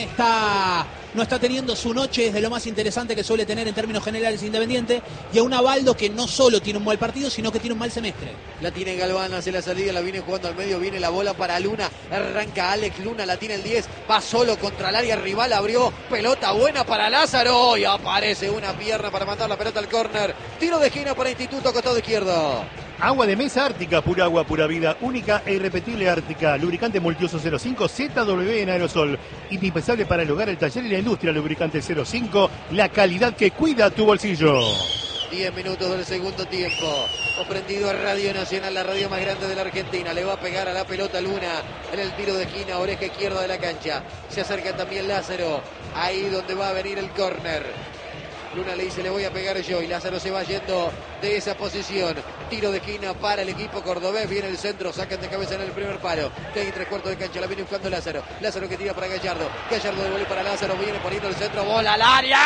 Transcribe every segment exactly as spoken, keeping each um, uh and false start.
está, no está teniendo su noche de lo más interesante que suele tener en términos generales Independiente, y a un Abaldo que no solo tiene un mal partido, sino que tiene un mal semestre. La tiene Galván, hace la salida, la viene jugando al medio, viene la bola para Luna, arranca Alex Luna, la tiene el diez, va solo contra el área rival, abrió, pelota buena para Lázaro, y aparece una pierna para mandar la pelota al córner, tiro de esquina para Instituto, costado izquierdo. Agua de mesa Ártica, pura agua, pura vida, única e irrepetible Ártica, lubricante multiuso cero cinco, Z W en aerosol, indispensable para el hogar, el taller y la industria, lubricante cero cinco, la calidad que cuida tu bolsillo. diez minutos del segundo tiempo. Comprendido a Radio Nacional, la radio más grande de la Argentina. Le va a pegar a la pelota Luna en el tiro de esquina, oreja izquierda de la cancha. Se acerca también Lázaro, ahí donde va a venir el córner. Luna le dice, le voy a pegar yo, y Lázaro se va yendo de esa posición. Tiro de esquina para el equipo cordobés. Viene el centro, sacan de cabeza en el primer palo. Que hay tres cuartos de cancha, la viene buscando Lázaro. Lázaro que tira para Gallardo. Gallardo devuelve para Lázaro, viene poniendo el centro. ¡Bola al área!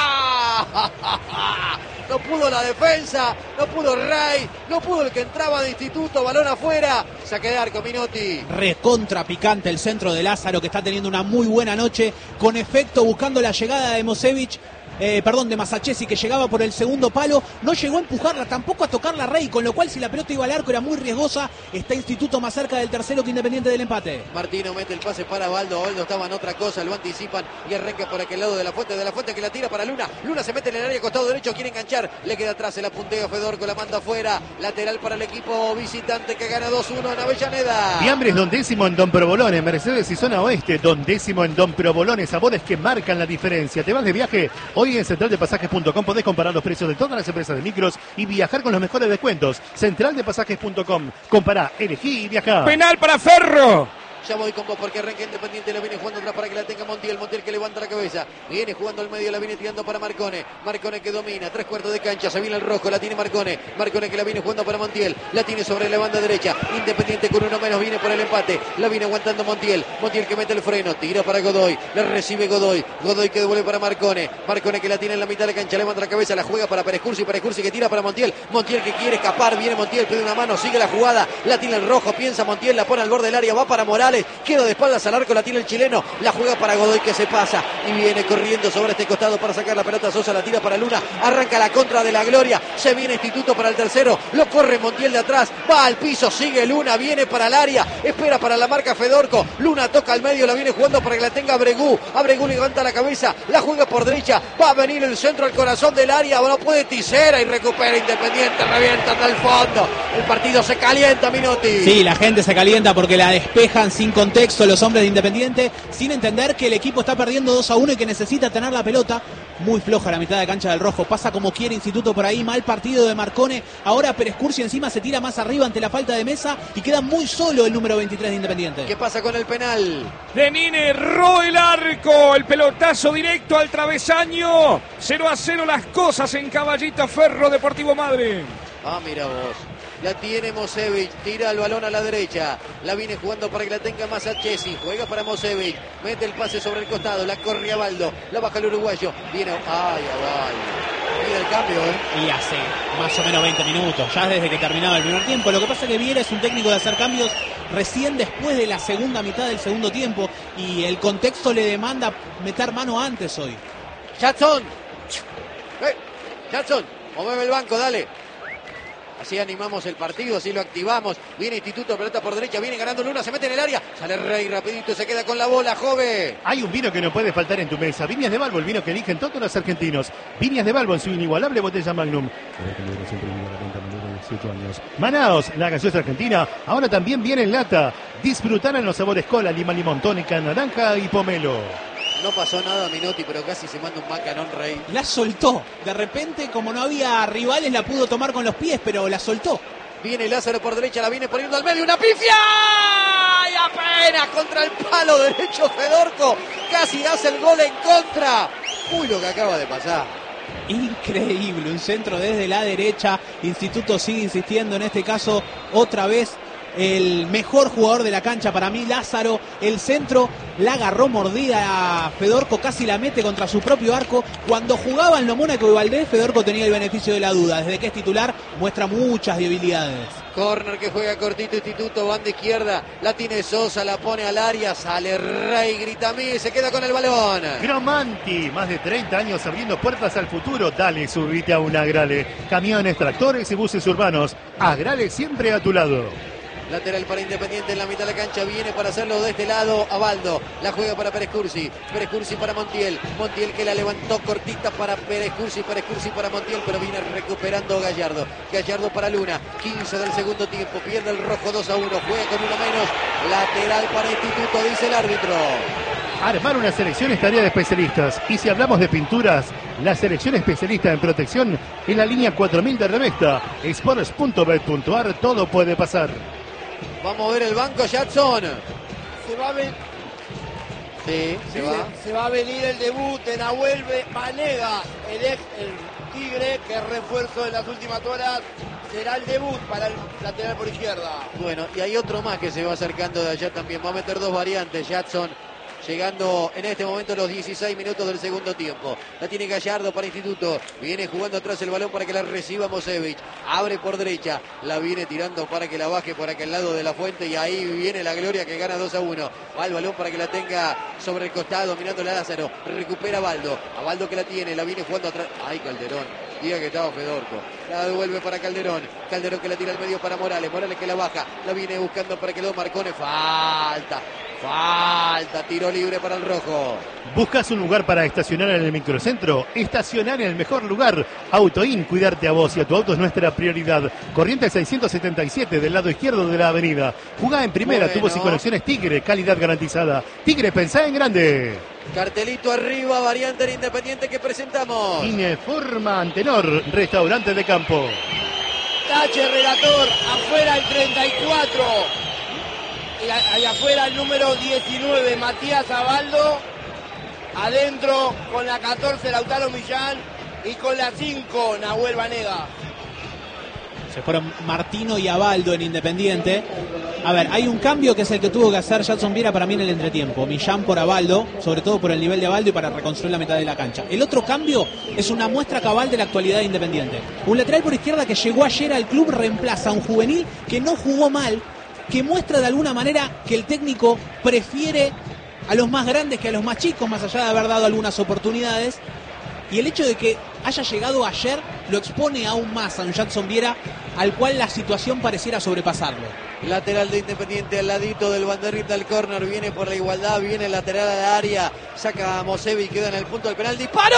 No pudo la defensa, no pudo Ray, no pudo el que entraba de Instituto, balón afuera. Saque de arco, Minotti. Recontra picante el centro de Lázaro, que está teniendo una muy buena noche, con efecto, buscando la llegada de Mosevich. Eh, perdón, de Masachesi, que llegaba por el segundo palo, no llegó a empujarla, tampoco a tocarla Rey, con lo cual si la pelota iba al arco era muy riesgosa. Está Instituto más cerca del tercero que Independiente del empate. Martino mete el pase para Baldo, Baldo estaba en otra cosa, lo anticipan y arranca por aquel lado de la fuente, de la fuente que la tira para Luna. Luna se mete en el área, costado derecho, quiere enganchar, le queda atrás el apunteo, Fedorco la manda afuera, lateral para el equipo visitante que gana dos uno en Avellaneda. Fiambres Don Décimo en Don Provolone, Mercedes y zona oeste, Don Décimo en Don Provolone, sabores que marcan la diferencia. ¿Te vas de viaje? Hoy en Central de Pasajes punto com podés comparar los precios de todas las empresas de micros y viajar con los mejores descuentos. Central de Pasajes punto com, compará, elegí y viajá. Penal para Ferro. Ya voy con vos porque arranca Independiente, la viene jugando atrás para que la tenga Montiel, Montiel que levanta la cabeza, viene jugando al medio, la viene tirando para Marcone, Marcone que domina, tres cuartos de cancha, se viene el rojo, la tiene Marcone, Marcone que la viene jugando para Montiel, la tiene sobre la banda derecha, Independiente con uno menos viene por el empate, la viene aguantando Montiel, Montiel que mete el freno, tira para Godoy, la recibe Godoy, Godoy que devuelve para Marcone, Marcone que la tiene en la mitad de la cancha, levanta la cabeza, la juega para Pérez Cursi, Pérez Cursi que tira para Montiel, Montiel que quiere escapar, viene Montiel, pide una mano, sigue la jugada, la tiene el rojo, piensa Montiel, la pone al borde del área, va para Morales, queda de espaldas al arco, la tiene el chileno, la juega para Godoy que se pasa y viene corriendo sobre este costado para sacar la pelota. Sosa la tira para Luna, arranca la contra de la Gloria, se viene Instituto para el tercero, lo corre Montiel de atrás, va al piso, sigue Luna, viene para el área, espera para la marca Fedorco, Luna toca al medio, la viene jugando para que la tenga Abregú, Abregú levanta la cabeza, la juega por derecha, va a venir el centro al corazón del área, no puede Tisera y recupera Independiente, revienta hasta el fondo, el partido se calienta, Minotti. Sí, la gente se calienta porque la despejan sin contexto los hombres de Independiente, sin entender que el equipo está perdiendo dos a uno y que necesita tener la pelota. Muy floja la mitad de cancha del rojo, pasa como quiere Instituto por ahí, mal partido de Marcone, ahora Pérez Cursi encima se tira más arriba ante la falta de mesa y queda muy solo el número veintitrés de Independiente. ¿Qué pasa con el penal? Lenine erró el arco, el pelotazo directo al travesaño, cero a cero las cosas en Caballito Ferro Deportivo Madre. Ah, mira vos. La tiene Mosevich, tira el balón a la derecha, la viene jugando para que la tenga Masachesi, juega para Mosevich, mete el pase sobre el costado, la corre a Baldo, la baja el uruguayo, viene, ay, ay, mira el cambio, ¿eh? Y hace más o menos veinte minutos, ya desde que terminaba el primer tiempo. Lo que pasa es que Viera es un técnico de hacer cambios recién después de la segunda mitad del segundo tiempo y el contexto le demanda meter mano antes hoy. Jackson, eh, Jackson, mueve el banco, dale. Así animamos el partido, así lo activamos. Viene Instituto, pelota por derecha, viene ganando Luna, se mete en el área. Sale Rey rapidito, se queda con la bola, Jove. Hay un vino que no puede faltar en tu mesa. Viñas de Balbo, el vino que eligen todos los argentinos. Viñas de Balbo en su inigualable botella Magnum. Manaos, la gaseosa argentina, ahora también viene en lata. Disfrutar en los sabores cola, lima, limón, tónica, naranja y pomelo. No pasó nada, Minotti, pero casi se manda un macanón Rey. La soltó. De repente, como no había rivales, la pudo tomar con los pies, pero la soltó. Viene Lázaro por derecha, la viene poniendo al medio, una pifia. Y apenas contra el palo derecho Fedorco. Casi hace el gol en contra. Uy, lo que acaba de pasar. Increíble, un centro desde la derecha. Instituto sigue insistiendo, en este caso, otra vez. El mejor jugador de la cancha para mí, Lázaro, el centro, la agarró mordida a Fedorco, casi la mete contra su propio arco. Cuando jugaban lo Mónaco y Valdés, Fedorco tenía el beneficio de la duda. Desde que es titular, muestra muchas debilidades. Corner que juega cortito Instituto, banda izquierda, la tiene Sosa, la pone al área, sale Rey, grita a mí, se queda con el balón. Gromanti, más de treinta años abriendo puertas al futuro. Dale, subite a un Agrale. Camiones, tractores y buses urbanos. Agrale siempre a tu lado. Lateral para Independiente en la mitad de la cancha, viene para hacerlo de este lado Abaldo, la juega para Pérez Cursi, Pérez Cursi para Montiel, Montiel que la levantó cortita para Pérez Cursi, Pérez Cursi para Montiel, pero viene recuperando Gallardo, Gallardo para Luna, quince del segundo tiempo, pierde el rojo dos a uno, juega con uno menos, lateral para Instituto, dice el árbitro. Armar una selección es tarea de especialistas. Y si hablamos de pinturas, la selección especialista en protección en la línea cuatro mil de Revesta. Sports punto bet punto ar, todo puede pasar. Vamos a ver el banco, Jackson. Se va a ver. Sí, se Sí, va. se va a venir el debut de Nahuel Vanega, el ex el Tigre, que es refuerzo en las últimas horas. Será el debut para el lateral por izquierda. Bueno, y hay otro más que se va acercando de allá también. Va a meter dos variantes, Jackson. Llegando en este momento los dieciséis minutos del segundo tiempo. La tiene Gallardo para Instituto. Viene jugando atrás el balón para que la reciba Mosevich. Abre por derecha. La viene tirando para que la baje por aquel lado de la fuente. Y ahí viene la Gloria que gana dos a uno. Va el balón para que la tenga sobre el costado, dominándola a Lázaro. Recupera a Baldo. A Baldo que la tiene. La viene jugando atrás. Ay, Calderón. Diga que estaba Fedorco. La devuelve para Calderón. Calderón que la tira al medio para Morales. Morales que la baja. La viene buscando para que lo Marcone. Falta. Falta. Tiro libre para el rojo. ¿Buscas un lugar para estacionar en el microcentro? Estacionar en el mejor lugar. Autoin, cuidarte a vos y a tu auto es nuestra prioridad. Corrientes seiscientos setenta y siete del lado izquierdo de la avenida. Jugá en primera, Bueno. tubos y conexiones Tigre, calidad garantizada. Tigre, pensá en grande. Cartelito arriba, variante en Independiente que presentamos. Ineforma Antenor, restaurante de campo. Tache, relator, afuera el treinta y cuatro. Y ahí afuera el número diecinueve, Matías Abaldo. Adentro con la catorce, Lautaro Millán. Y con la cinco, Nahuel Vanega. Se fueron Martino y Abaldo en Independiente. A ver, hay un cambio que es el que tuvo que hacer Jackson Viera para mí en el entretiempo. Millán por Abaldo, sobre todo por el nivel de Abaldo y para reconstruir la mitad de la cancha. El otro cambio es una muestra cabal de la actualidad de Independiente. Un lateral por izquierda que llegó ayer al club reemplaza a un juvenil que no jugó mal, que muestra de alguna manera que el técnico prefiere a los más grandes que a los más chicos, más allá de haber dado algunas oportunidades. Y el hecho de que haya llegado ayer lo expone aún más a un Jackson Viera al cual la situación pareciera sobrepasarlo. Lateral de Independiente al ladito del banderín del córner, viene por la igualdad, viene el lateral al área, saca a Mosevi, queda en el punto del penal, disparó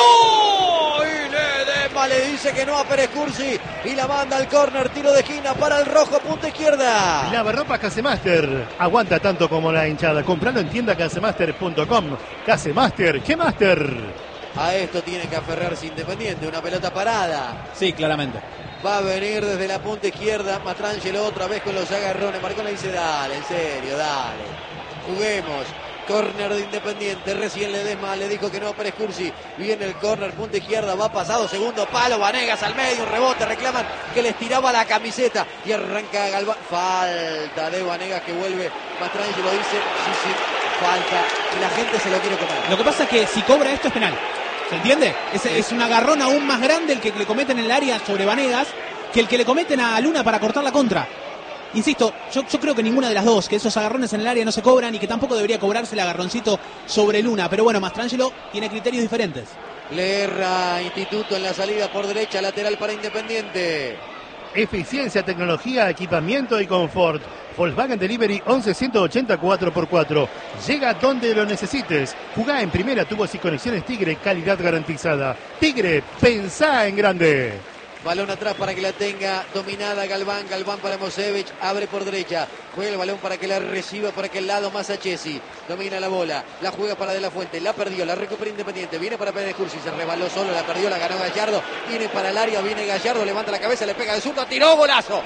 y Ledesma le dice que no a Pérez Cursi y la manda al córner, tiro de esquina para el rojo, punta izquierda. Lavarropa Casemaster, aguanta tanto como la hinchada. Compralo en tienda casemaster punto com. Casemaster, ¿qué master? A esto tiene que aferrarse Independiente, una pelota parada. Sí, claramente. Va a venir desde la punta izquierda Mastrangelo otra vez con los agarrones. Marcone dice, dale, en serio, dale. Juguemos. Córner de Independiente. Recién Ledesma le dijo que no a Pérez Cursi. Viene el córner, punta izquierda. Va pasado, segundo palo. Vanegas al medio, un rebote. Reclaman que les tiraba la camiseta. Y arranca Galván. Falta de Vanegas que vuelve. Mastrangelo dice, sí, sí, falta. Y la gente se lo quiere comer. Lo que pasa es que si cobra esto es penal. ¿Se entiende? Es, es un agarrón aún más grande el que le cometen en el área sobre Vanegas que el que le cometen a Luna para cortar la contra. Insisto, yo, yo creo que ninguna de las dos, que esos agarrones en el área no se cobran y que tampoco debería cobrarse el agarroncito sobre Luna. Pero bueno, Mastrangelo tiene criterios diferentes. Le erra Instituto en la salida por derecha, lateral para Independiente. Eficiencia, tecnología, equipamiento y confort. Volkswagen Delivery once ciento ochenta cuatro por cuatro. Llega donde lo necesites. Jugá en primera, tubos y conexiones Tigre, calidad garantizada. Tigre, pensá en grande. Balón atrás para que la tenga dominada Galván. Galván para Mosevich. Abre por derecha. Juega el balón para que la reciba por aquel lado más a Chesi. Domina la bola. La juega para De La Fuente. La perdió. La recupera Independiente. Viene para Pérez Cursi. Se rebaló solo. La perdió. La ganó Gallardo. Viene para el área. Viene Gallardo. Levanta la cabeza. Le pega de zurdo. Tiró. Golazo.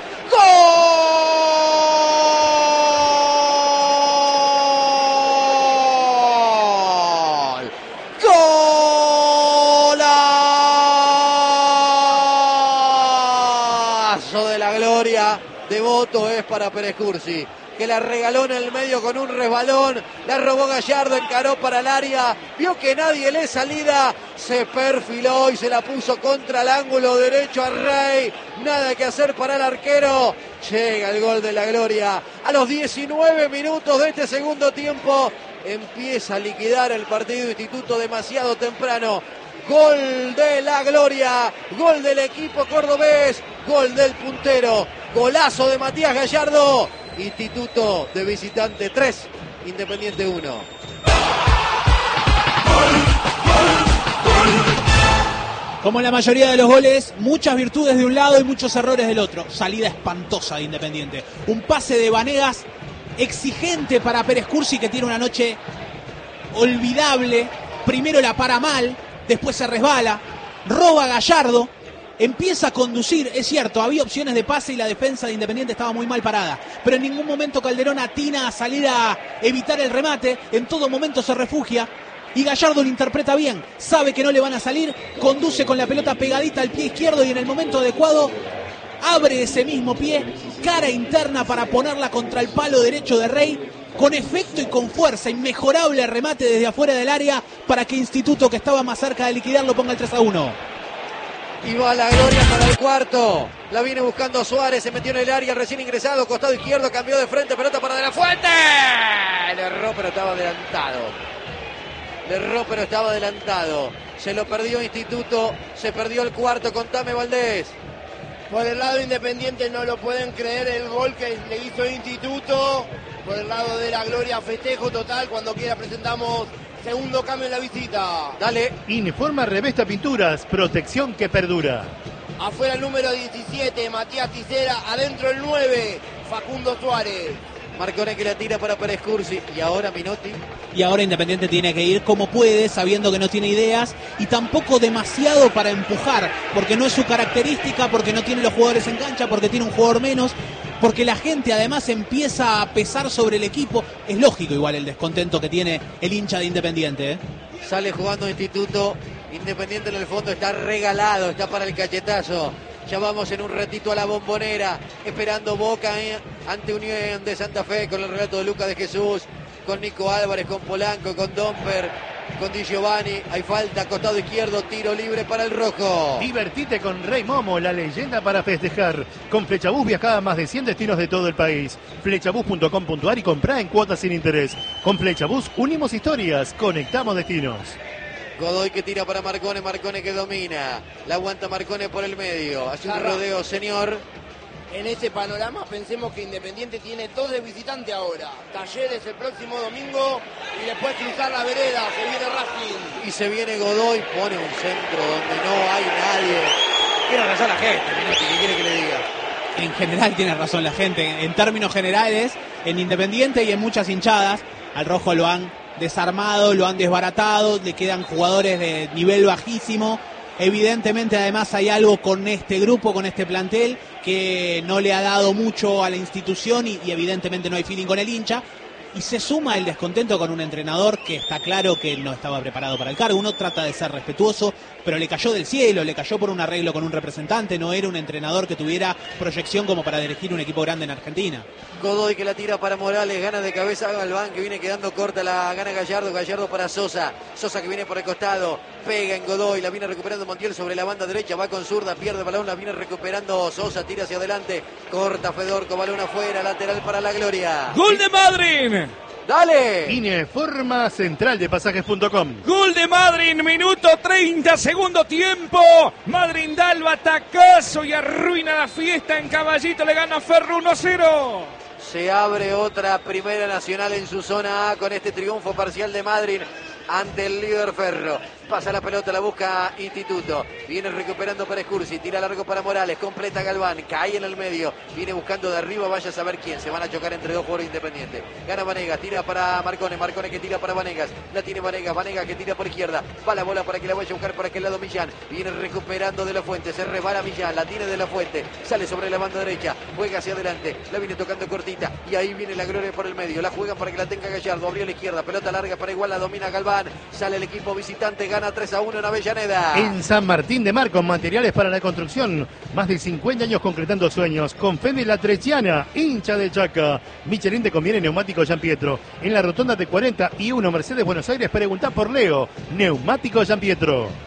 ¡Gol! ¡Golazo de la Gloria! Devoto es para Pérez Cursi, que la regaló en el medio con un resbalón, la robó Gallardo, encaró para el área, vio que nadie le salida, se perfiló y se la puso contra el ángulo derecho a Rey, nada que hacer para el arquero, Llega el gol de la Gloria. A los diecinueve minutos de este segundo tiempo empieza a liquidar el partido Instituto demasiado temprano. Gol de la Gloria, gol del equipo cordobés, gol del puntero, golazo de Matías Gallardo. Instituto de visitante tres, Independiente uno. Como en la mayoría de los goles, muchas virtudes de un lado y muchos errores del otro. Salida espantosa de Independiente. Un pase de Vanegas exigente para Pérez Cursi, que tiene una noche olvidable. Primero la para mal, después se resbala, roba a Gallardo, empieza a conducir. Es cierto, había opciones de pase y la defensa de Independiente estaba muy mal parada, pero en ningún momento Calderón atina a salir a evitar el remate. En todo momento se refugia y Gallardo lo interpreta bien, sabe que no le van a salir, conduce con la pelota pegadita al pie izquierdo y en el momento adecuado abre ese mismo pie, cara interna para ponerla contra el palo derecho de Rey, con efecto y con fuerza. Inmejorable remate desde afuera del área para que Instituto, que estaba más cerca de liquidarlo, ponga el tres a uno. Y va la Gloria para el cuarto. La viene buscando Suárez, se metió en el área, recién ingresado, costado izquierdo, cambió de frente, pelota para De la Fuente. Le erró, pero estaba adelantado. Le erró, pero estaba adelantado. Se lo perdió Instituto, se perdió el cuarto con Tame Valdés. Por el lado Independiente no lo pueden creer el gol que le hizo Instituto. Por el lado de la Gloria, festejo total. Cuando quiera presentamos segundo cambio en la visita. Dale. Informa Revesta Pinturas, protección que perdura. Afuera el número diecisiete, Matías Ticera. Adentro el nueve, Facundo Suárez. Marcone que la tira para Pérez Cursi. Y ahora Minotti. Y ahora Independiente tiene que ir como puede, sabiendo que no tiene ideas y tampoco demasiado para empujar, porque no es su característica, porque no tiene los jugadores en cancha, porque tiene un jugador menos, porque la gente además empieza a pesar sobre el equipo. Es lógico igual el descontento que tiene el hincha de Independiente, ¿eh? Sale jugando Instituto. Independiente en el fondo está regalado, está para el cachetazo. Ya vamos en un ratito a la Bombonera, esperando Boca eh, ante Unión de Santa Fe con el relato de Lucas de Jesús, con Nico Álvarez, con Polanco, con Domper, con Di Giovanni. Hay falta, costado izquierdo, tiro libre para el rojo. Divertite con Rey Momo, la leyenda para festejar. Con Flechabús viajá a más de cien destinos de todo el país. Flechabús punto com punto a r y comprá en cuotas sin interés. Con Flechabús unimos historias, conectamos destinos. Godoy que tira para Marcone, Marcone que domina. La aguanta Marcone por el medio. Hace un Charra. rodeo, señor. En ese panorama pensemos que Independiente tiene dos de visitante ahora. Talleres el próximo domingo y después cruzar la vereda, se viene Racing. Y se viene Godoy, pone un centro donde no hay nadie. Tiene razón la gente, Minotti, ¿qué quiere que le diga? En general tiene razón la gente, en términos generales, en Independiente y en muchas hinchadas, al rojo lo han desarmado, lo han desbaratado, le quedan jugadores de nivel bajísimo. Evidentemente además hay algo con este grupo, con este plantel, que no le ha dado mucho a la institución y, y evidentemente no hay feeling con el hincha. Y se suma el descontento con un entrenador que está claro que no estaba preparado para el cargo. Uno trata de ser respetuoso, pero le cayó del cielo, le cayó por un arreglo con un representante. No era un entrenador que tuviera proyección como para dirigir un equipo grande en Argentina. Godoy que la tira para Morales, gana de cabeza Galván, que viene quedando corta, la gana Gallardo, Gallardo para Sosa, Sosa que viene por el costado, pega en Godoy, la viene recuperando Montiel sobre la banda derecha, va con zurda, pierde balón, la viene recuperando Sosa, tira hacia adelante, corta Fedorco, balón afuera, lateral para la Gloria. ¡Gol de Madryn! ¡Dale! Informa central de pasajes punto com. Gol de Madryn, minuto treinta, segundo tiempo. Madryn da el batacazo y arruina la fiesta en Caballito, le gana Ferro uno a cero. Se abre otra primera nacional en su zona A con este triunfo parcial de Madryn ante el líder Ferro. Pasa la pelota, la busca Instituto. Viene recuperando Pérez Cursi, tira largo para Morales, completa Galván, cae en el medio. Viene buscando de arriba, vaya a saber quién. Se van a chocar entre dos jugadores independientes. Gana Vanegas, tira para Marcone, Marcone que tira para Vanegas. La tiene Vanegas, Vanegas que tira por izquierda. Va la bola para que la vaya a buscar por aquel lado Millán. Viene recuperando De la Fuente, se resbala Millán, la tiene De la Fuente. Sale sobre la banda derecha, juega hacia adelante. La viene tocando cortita y ahí viene la Gloria por el medio. La juegan para que la tenga Gallardo, abrió a la izquierda. Pelota larga para igual, la domina Galván. Sale el equipo visitante, gana tres a uno en Avellaneda. En San Martín de Mar, con materiales para la construcción. Más de cincuenta años concretando sueños. Con Fede La Treciana, hincha de Chaca. Michelin te conviene Neumático Gian Pietro. En la rotonda de cuarenta y uno Mercedes Buenos Aires, preguntá por Leo. Neumático Gian Pietro.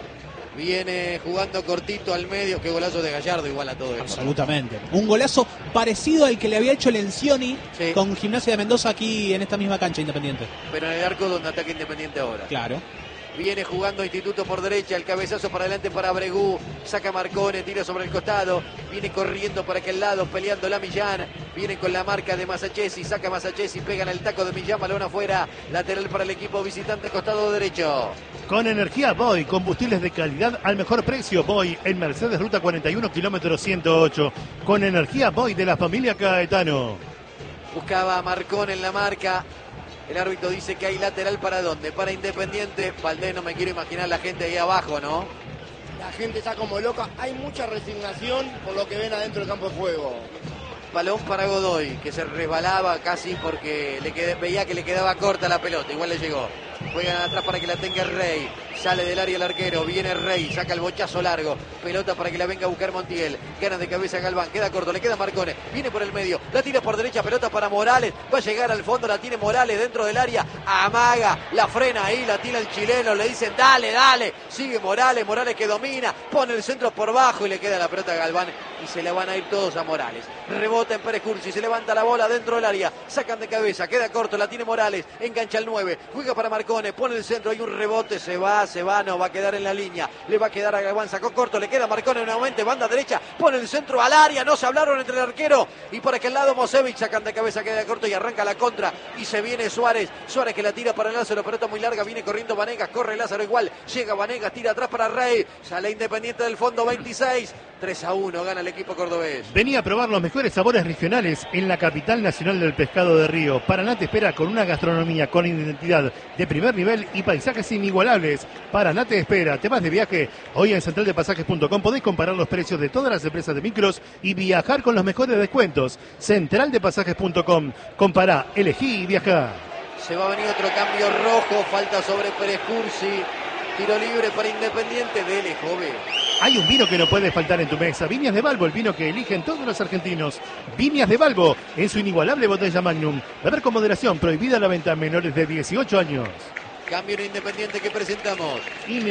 Viene jugando cortito al medio, qué golazo de Gallardo, igual a todo esto. Absolutamente. Un golazo parecido al que le había hecho Lencioni sí. con Gimnasia de Mendoza aquí en esta misma cancha Independiente. Pero en el arco donde ataca Independiente ahora. Claro. Viene jugando Instituto por derecha, el cabezazo para adelante para Bregú, saca Marcone, tira sobre el costado, viene corriendo por aquel lado, peleando la Millán, viene con la marca de Masachesi, saca Masachesi, pega en el taco de Millán, balón afuera, lateral para el equipo visitante, costado derecho. Con energía Boy, combustibles de calidad al mejor precio. Boy en Mercedes, ruta cuarenta y uno, kilómetro ciento ocho. Con energía Boy de la familia Caetano. Buscaba a Marcone en la marca. El árbitro dice que hay lateral para dónde, para Independiente. Valdés, no me quiero imaginar la gente ahí abajo, ¿no? La gente está como loca, hay mucha resignación por lo que ven adentro del campo de juego. Balón para Godoy, que se resbalaba casi porque le quedé, veía que le quedaba corta la pelota, igual le llegó. Juegan atrás para que la tenga Rey. Sale del área el arquero, viene Rey, saca el bochazo largo. Pelota para que la venga a buscar Montiel. Gana de cabeza Galván, queda corto, le queda Marcone. Viene por el medio, la tira por derecha, pelota para Morales. Va a llegar al fondo, la tiene Morales dentro del área. Amaga, la frena ahí, la tira el chileno. Le dicen dale, dale. Sigue Morales, Morales que domina. Pone el centro por bajo y le queda la pelota a Galván. Y se le van a ir todos a Morales. Rebota en Pérez Cursi, se levanta la bola dentro del área. Sacan de cabeza, queda corto, la tiene Morales. Engancha el nueve, juega para Marcone. Pone el centro, hay un rebote, se va, se va, no va a quedar en la línea, le va a quedar a Galván, sacó corto, le queda Marcone nuevamente, banda derecha, pone el centro al área, no se hablaron entre el arquero y por aquel lado Mosevich, sacan de cabeza, queda corto y arranca la contra y se viene Suárez, Suárez que la tira para Lázaro, pelota muy larga, viene corriendo Vanegas, corre Lázaro igual, llega Vanegas, tira atrás para Rey, sale Independiente del fondo veintiséis, tres a uno, gana el equipo cordobés. Venía a probar los mejores sabores regionales en la capital nacional del pescado de río. Paraná te espera con una gastronomía con identidad de primer nivel y paisajes inigualables. Paraná te espera. Te vas de viaje. Hoy en central de pasajes punto com podés comparar los precios de todas las empresas de micros y viajar con los mejores descuentos. central de pasajes punto com. Compará, elegí y viajá. Se va a venir otro cambio rojo. Falta sobre Pérez Cursi. Tiro libre para Independiente. Dele, joven. Hay un vino que no puede faltar en tu mesa. Viñas de Balbo, el vino que eligen todos los argentinos. Viñas de Balbo, en su inigualable botella Magnum. Beber con moderación, prohibida la venta a menores de dieciocho años. Cambio en Independiente que presentamos.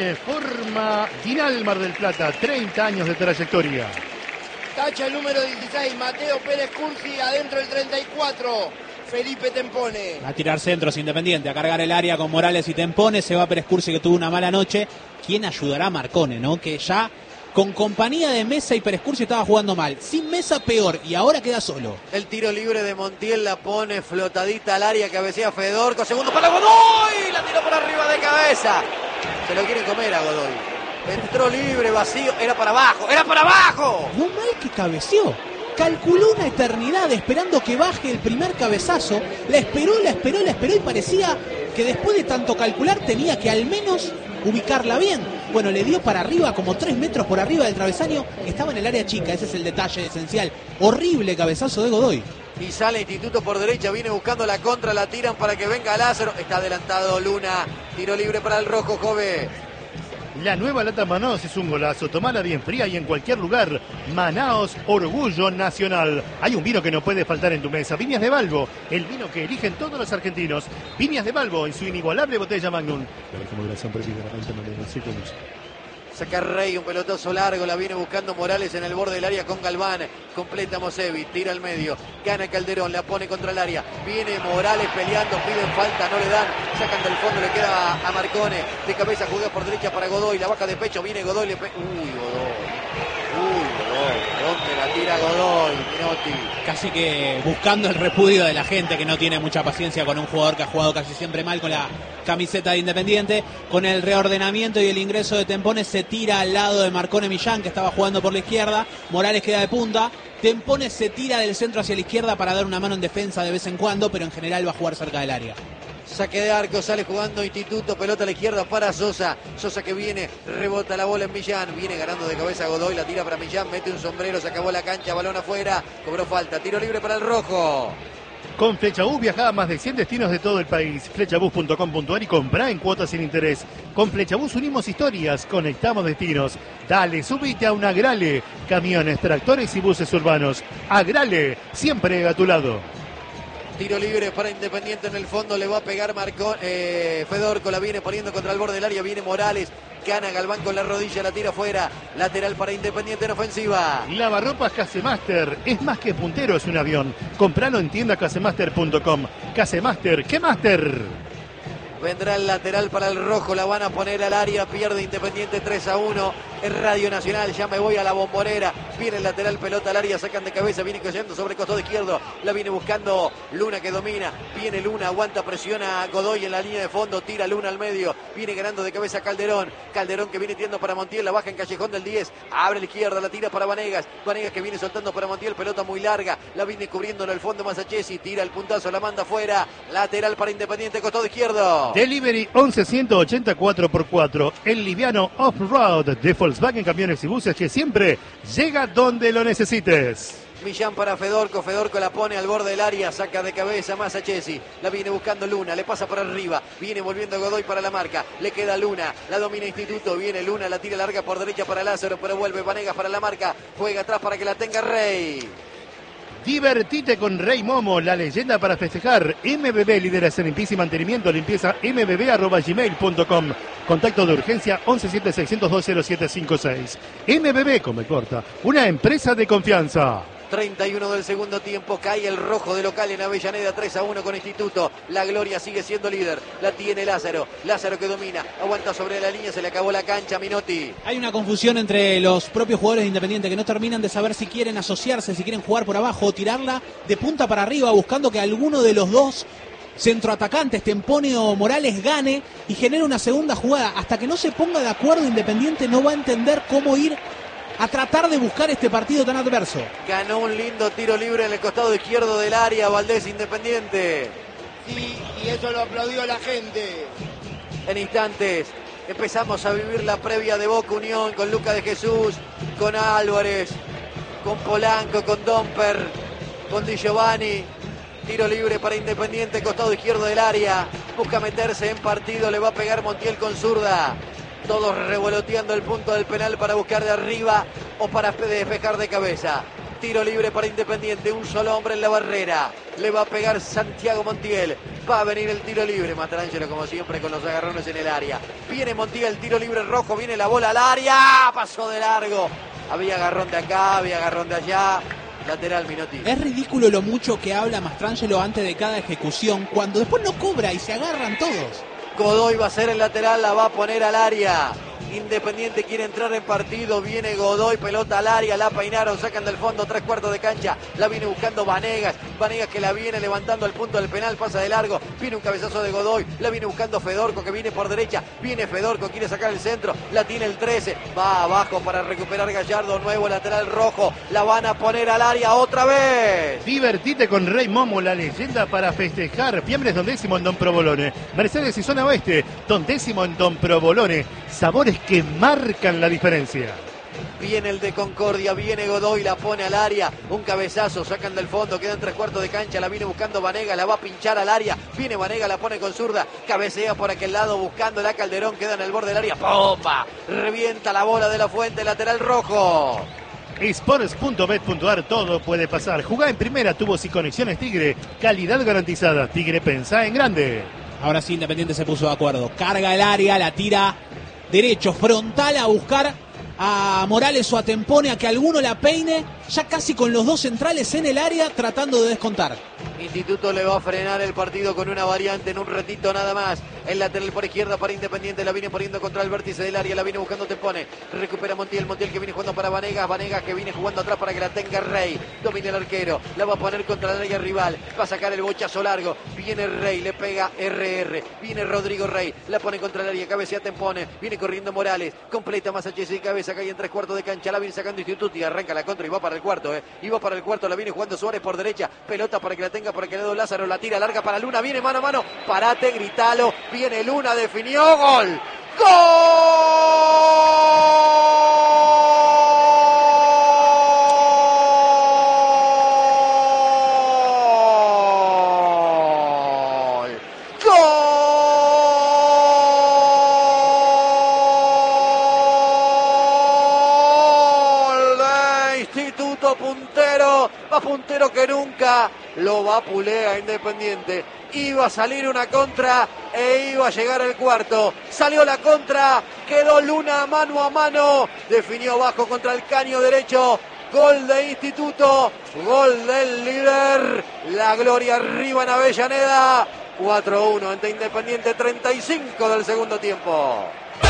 Ineforma Dinal Mar del Plata, treinta años de trayectoria. Tacha el número dieciséis, Mateo Pérez Cursi, adentro el treinta y cuatro. Felipe Tempone. A tirar centros Independiente, a cargar el área con Morales y Tempone. Se va Pérez Cursi que tuvo una mala noche. ¿Quién ayudará a Marcone, no? Que ya con compañía de Mesa y Pérez Cursi estaba jugando mal. Sin Mesa peor y ahora queda solo. El tiro libre de Montiel la pone flotadita al área, cabecea Fedorco. Segundo para Godoy. La tiró por arriba de cabeza. Se lo quieren comer a Godoy. Entró libre, vacío. Era para abajo. ¡Era para abajo! No mal que cabeceó. Calculó una eternidad esperando que baje el primer cabezazo, la esperó, la esperó, la esperó y parecía que después de tanto calcular tenía que al menos ubicarla bien. Bueno, le dio para arriba, como tres metros por arriba del travesaño, estaba en el área chica, ese es el detalle esencial. Horrible cabezazo de Godoy. Y sale Instituto por derecha, viene buscando la contra, la tiran para que venga Lázaro. Está adelantado Luna, tiro libre para el rojo, Jove. La nueva lata Manaos es un golazo, tomala bien fría y en cualquier lugar. Manaos, orgullo nacional. Hay un vino que no puede faltar en tu mesa. Viñas de Balbo, el vino que eligen todos los argentinos. Viñas de Balbo en su inigualable botella Magnum. Saca Rey, un pelotazo largo, la viene buscando Morales en el borde del área con Galván. Completa Mosevich, tira al medio, gana Calderón, la pone contra el área. Viene Morales peleando, piden falta, no le dan. Sacan del fondo, le queda a, a Marcone. De cabeza juega por derecha para Godoy, la baja de pecho, viene Godoy. Le pe... Uy, Godoy. Uy, Godoy. ¿Dónde la tira Godoy, Minotti? Casi que buscando el repudio de la gente que no tiene mucha paciencia con un jugador que ha jugado casi siempre mal con la camiseta de Independiente. Con el reordenamiento y el ingreso de Tempone se tira al lado de Marcone Millán, que estaba jugando por la izquierda. Morales queda de punta. Tempone se tira del centro hacia la izquierda para dar una mano en defensa de vez en cuando, pero en general va a jugar cerca del área. Saque de arco, sale jugando Instituto, pelota a la izquierda para Sosa. Sosa que viene, rebota la bola en Millán, viene ganando de cabeza Godoy, la tira para Millán, mete un sombrero, se acabó la cancha, balón afuera, cobró falta, tiro libre para el rojo. Con Flechabús viaja a más de cien destinos de todo el país. flechabús punto com punto ar y comprá en cuotas sin interés. Con Flechabús unimos historias, conectamos destinos. Dale, subite a un Agrale. Camiones, tractores y buses urbanos. Agrale, siempre a tu lado. Tiro libre para Independiente en el fondo, le va a pegar Marco, eh, Fedorco, la viene poniendo contra el borde del área, viene Morales, gana Galván con la rodilla, la tira afuera, lateral para Independiente en ofensiva. Lavarropas Casemaster, es más que puntero, es un avión. Compralo en tienda casemaster punto com. Casemaster, ¿qué Master? Vendrá el lateral para el rojo, la van a poner al área, pierde Independiente tres a uno. Es Radio Nacional, ya me voy a la Bombonera. Viene el lateral, pelota al área, sacan de cabeza, viene cayendo sobre el costado izquierdo. La viene buscando Luna que domina. Viene Luna, aguanta, presiona a Godoy en la línea de fondo, tira Luna al medio. Viene ganando de cabeza Calderón. Calderón que viene tirando para Montiel, la baja en Callejón del diez. Abre a la izquierda, la tira para Vanegas. Vanegas que viene soltando para Montiel, pelota muy larga. La viene cubriendo en el fondo Masachesi, tira el puntazo, la manda afuera. Lateral para Independiente, costado izquierdo. Delivery once ciento ochenta cuatro por cuatro, el liviano off-road de Volkswagen Camiones y Buses que siempre llega donde lo necesites. Millán para Fedorco, Fedorco la pone al borde del área, saca de cabeza Masachesi, la viene buscando Luna, le pasa por arriba, viene volviendo Godoy para la marca, le queda Luna, la domina Instituto, viene Luna, la tira larga por derecha para Lázaro, pero vuelve Vanegas para la marca, juega atrás para que la tenga Rey. Divertite con Rey Momo, la leyenda para festejar. M B B, líderes en limpieza y mantenimiento, limpieza m b b arroba gmail punto com. Contacto de urgencia once siete seis cero dos cero siete cinco seis. M B B, come corta, una empresa de confianza. treinta y uno del segundo tiempo, cae el rojo de local en Avellaneda, tres a uno con Instituto. La Gloria sigue siendo líder, la tiene Lázaro, Lázaro que domina, aguanta sobre la línea, se le acabó la cancha, Minotti. Hay una confusión entre los propios jugadores de Independiente que no terminan de saber si quieren asociarse, si quieren jugar por abajo o tirarla de punta para arriba, buscando que alguno de los dos centroatacantes, Tempone o Morales, gane y genere una segunda jugada. Hasta que no se ponga de acuerdo, Independiente no va a entender cómo ir a tratar de buscar este partido tan adverso. Ganó un lindo tiro libre en el costado izquierdo del área, Valdés Independiente. Sí, y eso lo aplaudió la gente. En instantes empezamos a vivir la previa de Boca Unión con Luca de Jesús, con Álvarez, con Polanco, con Domper, con Di Giovanni. Tiro libre para Independiente, costado izquierdo del área. Busca meterse en partido, le va a pegar Montiel con zurda. Todos revoloteando el punto del penal para buscar de arriba o para despejar de cabeza. Tiro libre para Independiente, un solo hombre en la barrera. Le va a pegar Santiago Montiel. Va a venir el tiro libre. Mastrangelo como siempre con los agarrones en el área. Viene Montiel, tiro libre rojo, viene la bola al área. Pasó de largo. Había agarrón de acá, había agarrón de allá. Lateral, Minotti. Es ridículo lo mucho que habla Mastrangelo antes de cada ejecución, cuando después no cobra y se agarran todos. Godoy va a ser el lateral, la va a poner al área. Independiente quiere entrar en partido, viene Godoy, pelota al área, la peinaron, sacan del fondo, tres cuartos de cancha, la viene buscando Vanegas, Vanegas que la viene levantando al punto del penal, pasa de largo, viene un cabezazo de Godoy, la viene buscando Fedorco que viene por derecha, viene Fedorco, quiere sacar el centro, la tiene el trece, va abajo para recuperar Gallardo, nuevo lateral rojo, la van a poner al área otra vez. Divertite con Rey Momo, la leyenda para festejar. Fiambres Don Décimo en Don Provolone. Mercedes y Zona Oeste, Don Décimo en Don Provolone. Sabores que marcan la diferencia. Viene el de Concordia, viene Godoy, la pone al área, un cabezazo, sacan del fondo, quedan tres cuartos de cancha, la viene buscando Vanegas, la va a pinchar al área, viene Vanegas, la pone con zurda, cabecea por aquel lado buscando la Calderón, queda en el borde del área, ¡pomba! Revienta la bola de la Fuente, lateral rojo. Sports punto bet punto ar, todo puede pasar. Jugá en primera, tubos y conexiones Tigre, calidad garantizada. Tigre, pensá en grande. Ahora sí, Independiente se puso de acuerdo. Carga el área, la tira derecho, frontal a buscar a Morales o a Tempone, a que alguno la peine, ya casi con los dos centrales en el área tratando de descontar. Instituto le va a frenar el partido con una variante en un ratito nada más. El lateral por izquierda para Independiente, la viene poniendo contra el vértice del área, la viene buscando Tempone. Recupera Montiel, Montiel que viene jugando para Vanegas, Vanegas que viene jugando atrás para que la tenga Rey. Domina el arquero, la va a poner contra el área rival, va a sacar el bochazo largo. Viene Rey, le pega R R, viene Rodrigo Rey, la pone contra el área, cabecea Tempone, viene corriendo Morales, completa Masachesi y cabeza, cae en tres cuartos de cancha, la viene sacando Instituto y arranca la contra y va para el cuarto, eh. Y va para el cuarto, la viene jugando Suárez por derecha, pelota para que la tenga por aquel lado Lázaro, la tira larga para Luna, viene mano a mano, parate, gritalo, viene Luna, definió, gol. ¡Gol! ¡Gol! De Instituto segundo puntero, más puntero que nunca, lo vapulea Independiente. Iba a salir una contra e iba a llegar el cuarto. Salió la contra, quedó Luna mano a mano, definió bajo contra el caño derecho. Gol de Instituto, gol del líder. La gloria arriba en Avellaneda. cuatro a uno ante Independiente, treinta y cinco del segundo tiempo.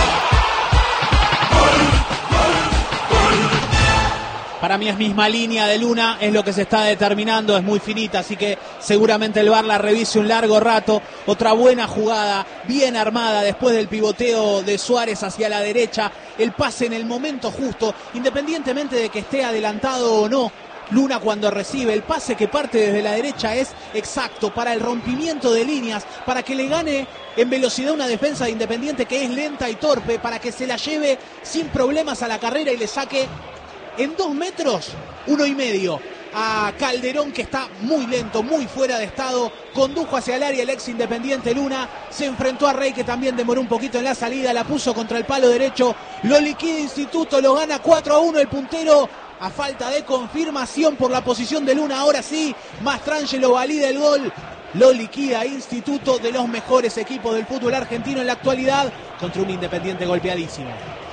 Para mí es misma línea de Luna, es lo que se está determinando, es muy finita, así que seguramente el V A R la revise un largo rato. Otra buena jugada, bien armada, después del pivoteo de Suárez hacia la derecha, el pase en el momento justo, independientemente de que esté adelantado o no. Luna cuando recibe el pase que parte desde la derecha es exacto para el rompimiento de líneas, para que le gane en velocidad una defensa de Independiente que es lenta y torpe, para que se la lleve sin problemas a la carrera y le saque en dos metros, uno y medio, a Calderón, que está muy lento, muy fuera de estado. Condujo hacia el área el ex Independiente Luna, se enfrentó a Rey, que también demoró un poquito en la salida, la puso contra el palo derecho, lo liquida Instituto, lo gana cuatro a uno el puntero, a falta de confirmación por la posición de Luna. Ahora sí, Mastrangelo valida el gol, lo liquida Instituto, de los mejores equipos del fútbol argentino en la actualidad, contra un Independiente golpeadísimo.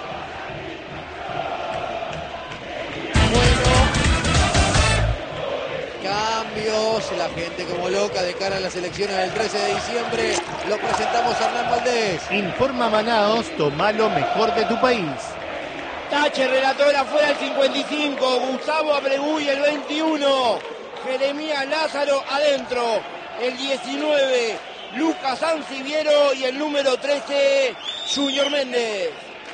Cambios, la gente como loca de cara a las elecciones del trece de diciembre. Lo presentamos a Hernán Valdés. Informa Manaos, toma lo mejor de tu país. Tache, relator afuera el cincuenta y cinco, Gustavo Abreguy el veintiuno, Jeremías Lázaro adentro, el diecinueve, Lucas Anciviero y el número trece, Junior Méndez.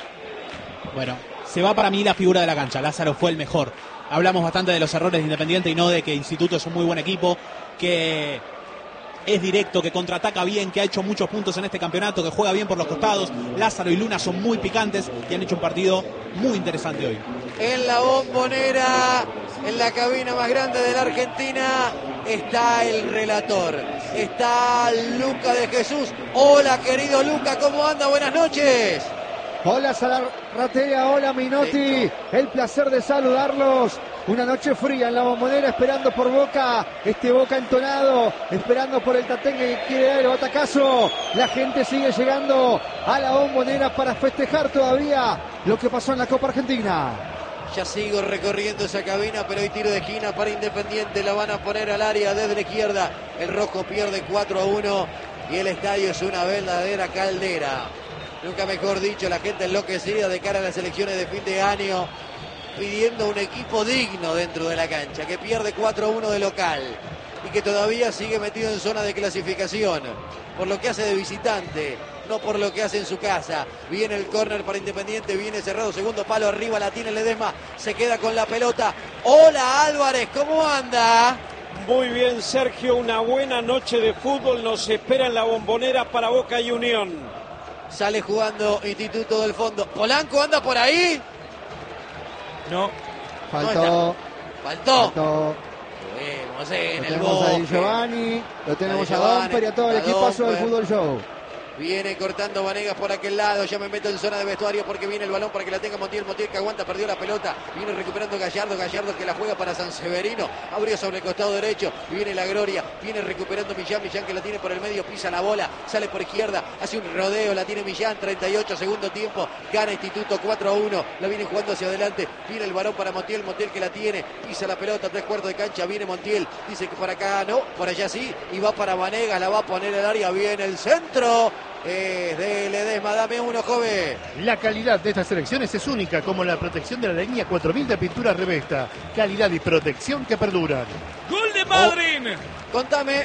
Bueno, se va para mí la figura de la cancha, Lázaro fue el mejor. Hablamos bastante de los errores de Independiente y no de que Instituto es un muy buen equipo, que es directo, que contraataca bien, que ha hecho muchos puntos en este campeonato, que juega bien por los costados. Lázaro y Luna son muy picantes y han hecho un partido muy interesante hoy. En la Bombonera, en la cabina más grande de la Argentina, está el relator, está Luca de Jesús. Hola, querido Luca, ¿cómo anda? Buenas noches. Hola Salarratea, hola Minotti, el placer de saludarlos. Una noche fría en la Bombonera, esperando por Boca, este Boca entonado, esperando por el Tatengue que quiere dar el batacazo. La gente sigue llegando a la Bombonera para festejar todavía lo que pasó en la Copa Argentina. Ya sigo recorriendo esa cabina, pero hay tiro de esquina para Independiente, la van a poner al área desde la izquierda. El rojo pierde cuatro a uno y el estadio es una verdadera caldera. Nunca mejor dicho, la gente enloquecida de cara a las elecciones de fin de año, pidiendo un equipo digno dentro de la cancha, que pierde cuatro a uno de local y que todavía sigue metido en zona de clasificación, por lo que hace de visitante, no por lo que hace en su casa. Viene el córner para Independiente, viene cerrado, segundo palo arriba, la tiene Ledesma, se queda con la pelota. Hola Álvarez, ¿cómo anda? Muy bien, Sergio, una buena noche de fútbol nos espera en la Bombonera para Boca y Unión. Sale jugando Instituto del Fondo. ¿Polanco anda por ahí? No. Faltó. No Faltó. Faltó. Lo vemos en Lo el tenemos a Di bosque. Giovanni, lo tenemos Di a Giovanni, Domper y a todo el a equipazo del Domper. Fútbol Show. Viene cortando Vanegas por aquel lado, ya me meto en zona de vestuario porque viene el balón para que la tenga Montiel, Montiel que aguanta, perdió la pelota, viene recuperando Gallardo, Gallardo que la juega para San Severino, abrió sobre el costado derecho, viene la Gloria, viene recuperando Millán, Millán que la tiene por el medio, pisa la bola, sale por izquierda, hace un rodeo, la tiene Millán, treinta y ocho segundo tiempo, gana Instituto cuatro a uno, la viene jugando hacia adelante, viene el balón para Montiel, Montiel que la tiene, pisa la pelota, tres cuartos de cancha, viene Montiel, dice que por acá no, por allá sí, y va para Vanegas, la va a poner al área, viene el centro. Es de Ledesma, dame uno, joven. La calidad de estas selecciones es única, como la protección de la línea cuatro mil de pintura Revesta. Calidad y protección que perduran. ¡Gol de Madryn! Oh, contame.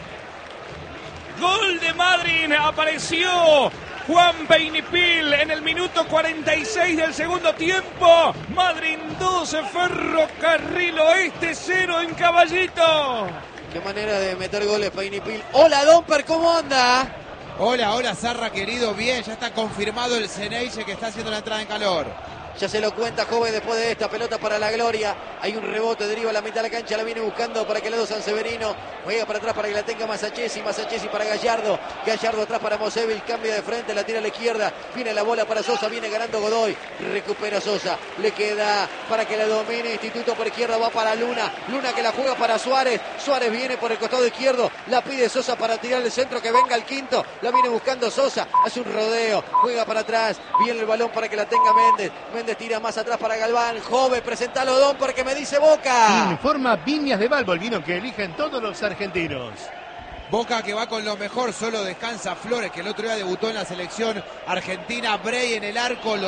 ¡Gol de Madryn! Apareció Juan Peinipil en el minuto cuarenta y seis del segundo tiempo. Madryn dos, Ferrocarril Oeste cero en Caballito. Qué manera de meter goles, Peinipil. Hola, Domper, ¿cómo anda? Hola, hola Zarra querido, bien, ya está confirmado el Ceneice que está haciendo la entrada en calor. Ya se lo cuenta Jove después de esta pelota para la gloria. Hay un rebote, deriva a la mitad de la cancha, la viene buscando para que el lado Sanseverino. Juega para atrás para que la tenga Masachesi, Masachesi para Gallardo. Gallardo atrás para Mosevich, cambia de frente, la tira a la izquierda. Viene la bola para Sosa, viene ganando Godoy. Recupera Sosa, le queda para que la domine Instituto por izquierda, va para Luna. Luna que la juega para Suárez. Suárez viene por el costado izquierdo, la pide Sosa para tirar el centro, que venga el quinto. La viene buscando Sosa, hace un rodeo, juega para atrás, viene el balón para que la tenga Méndez. Méndez tira más atrás para Galván. Jove, presentalo Don porque me dice Boca. Informa Viñas de Balbo, el vino que eligen todos los argentinos. Boca que va con lo mejor, solo descansa Flores, que el otro día debutó en la selección argentina. Bray en el arco.